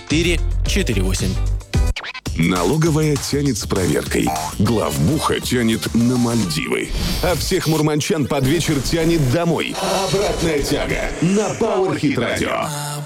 448. Налоговая тянет с проверкой. Главбуха тянет на Мальдивы. А всех мурманчан под вечер тянет домой. Обратная тяга на Power Hit Radio.